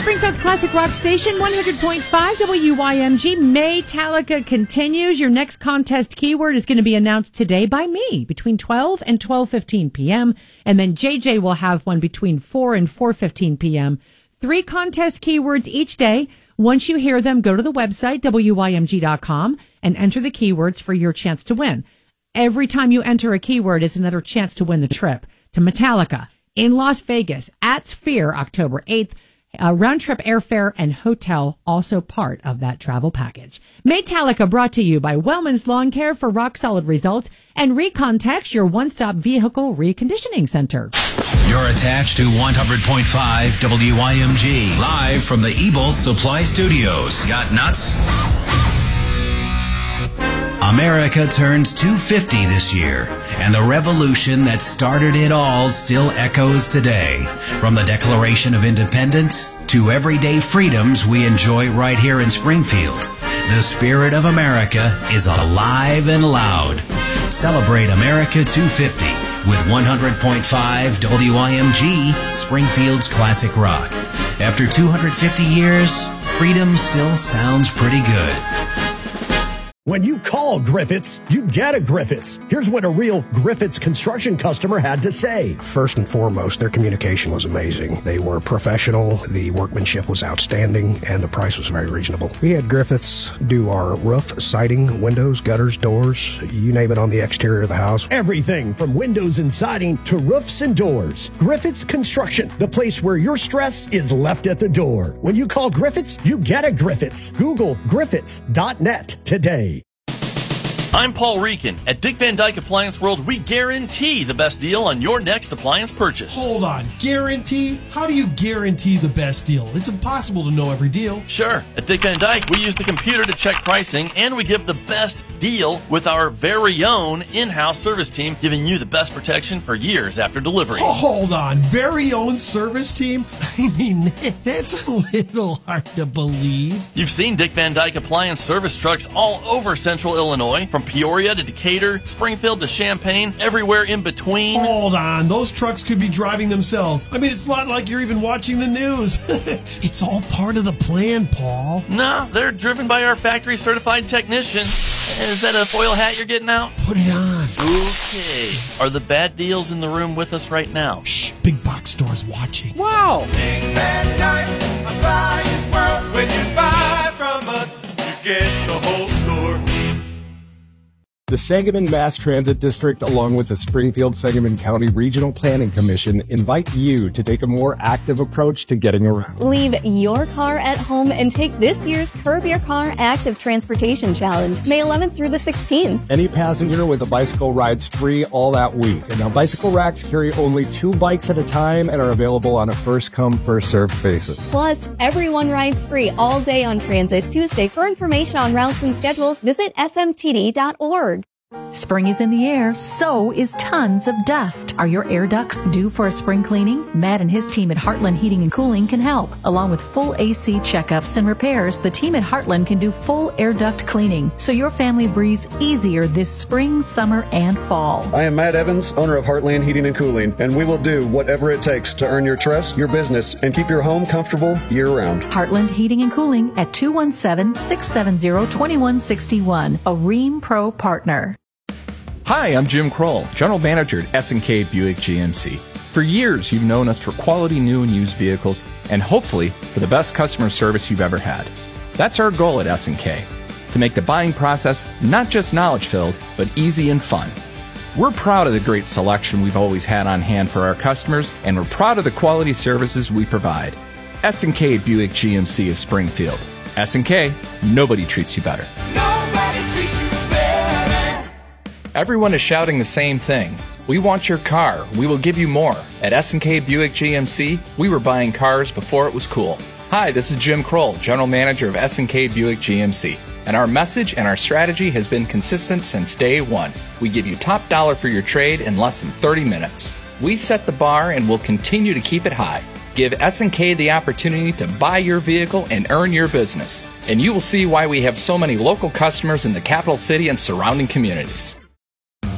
Springfield's Classic Rock Station, 100.5 WYMG. Maytalica continues. Your next contest keyword is going to be announced today by me between 12 and 12:15 p.m. And then JJ will have one between 4 and 4:15 p.m. 3 contest keywords each day. Once you hear them, go to the website, WYMG.com, and enter the keywords for your chance to win. Every time you enter a keyword is another chance to win the trip to Metallica in Las Vegas at Sphere, October 8th. Round-trip airfare and hotel also part of that travel package. Maytalica brought to you by Wellman's Lawn Care for rock-solid results and Recontex, your one-stop vehicle reconditioning center. You're attached to 100.5 WYMG, live from the Ebolt Supply Studios. Got nuts? America turns 250 this year, and the revolution that started it all still echoes today. From the Declaration of Independence to everyday freedoms we enjoy right here in Springfield, the spirit of America is alive and loud. Celebrate America 250 with 100.5 WYMG, Springfield's classic rock. After 250 years, freedom still sounds pretty good. When you call Griffiths, you get a Griffiths. Here's what a real Griffiths construction customer had to say. First and foremost, their communication was amazing. They were professional, the workmanship was outstanding, and the price was very reasonable. We had Griffiths do our roof, siding, windows, gutters, doors, you name it on the exterior of the house. Everything from windows and siding to roofs and doors. Griffiths Construction, the place where your stress is left at the door. When you call Griffiths, you get a Griffiths. Google Griffiths.net today. I'm Paul Reekin. At Dick Van Dyke Appliance World, we guarantee the best deal on your next appliance purchase. Hold on. Guarantee? How do you guarantee the best deal? It's impossible to know every deal. Sure. At Dick Van Dyke, we use the computer to check pricing, and we give the best deal with our very own in-house service team, giving you the best protection for years after delivery. Oh, hold on. Very own service team? I mean, that's a little hard to believe. You've seen Dick Van Dyke Appliance service trucks all over Central Illinois, from Peoria to Decatur, Springfield to Champaign, everywhere in between. Hold on. Those trucks could be driving themselves. I mean, it's not like you're even watching the news. It's all part of the plan, Paul. No, they're driven by our factory certified technicians. Is that a foil hat you're getting out? Put it on. Okay. Are the bad deals in the room with us right now? Shh. Big box store's watching. Wow. Big Bad Dyke Appliance World. When you buy from us, you get the whole store. The Sangamon Mass Transit District, along with the Springfield-Sangamon County Regional Planning Commission, invite you to take a more active approach to getting around. Leave your car at home and take this year's Curb Your Car Active Transportation Challenge, May 11th through the 16th. Any passenger with a bicycle rides free all that week. And now, bicycle racks carry only 2 bikes at a time and are available on a first-come, first-served basis. Plus, everyone rides free all day on Transit Tuesday. For information on routes and schedules, visit smtd.org. Spring is in the air, so is tons of dust. Are your air ducts due for a spring cleaning? Matt and his team at Heartland Heating and Cooling can help. Along with full AC checkups and repairs, the team at Heartland can do full air duct cleaning, so your family breathes easier this spring, summer, and fall. I am Matt Evans, owner of Heartland Heating and Cooling, and we will do whatever it takes to earn your trust, your business, and keep your home comfortable year-round. Heartland Heating and Cooling at 217-670-2161, a Rheem Pro partner. Hi, I'm Jim Kroll, General Manager at S&K Buick GMC. For years, you've known us for quality new and used vehicles, and hopefully for the best customer service you've ever had. That's our goal at S&K, to make the buying process not just knowledge-filled, but easy and fun. We're proud of the great selection we've always had on hand for our customers, and we're proud of the quality services we provide. S&K Buick GMC of Springfield. S&K, nobody treats you better. Everyone is shouting the same thing. We want your car. We will give you more. At S&K Buick GMC, we were buying cars before it was cool. Hi, this is Jim Kroll, General Manager of S&K Buick GMC. And our message and our strategy has been consistent since day one. We give you top dollar for your trade in less than 30 minutes. We set the bar and will continue to keep it high. Give S&K the opportunity to buy your vehicle and earn your business. And you will see why we have so many local customers in the capital city and surrounding communities.